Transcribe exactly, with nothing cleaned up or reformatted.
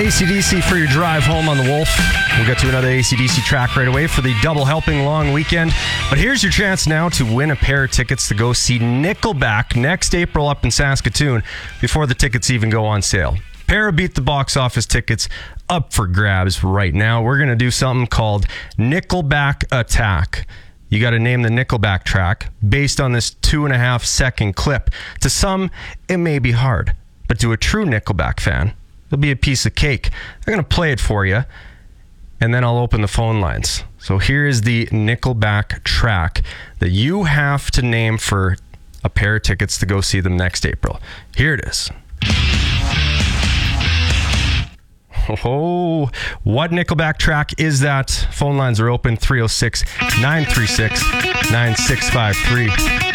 A C D C for your drive home on the Wolf. We'll get to another A C D C track right away for the double helping long weekend. But here's your chance now to win a pair of tickets to go see Nickelback next April up in Saskatoon before the tickets even go on sale. Pair of Beat the Box Office tickets up for grabs right now. We're going to do something called Nickelback Attack. You got to name the Nickelback track based on this two and a half second clip. To some, it may be hard, but to a true Nickelback fan, it'll be a piece of cake. They're going to play it for you, and then I'll open the phone lines. So here is the Nickelback track that you have to name for a pair of tickets to go see them next April. Here it is. Oh, what Nickelback track is that? Phone lines are open, three oh six, nine three six, nine six five three.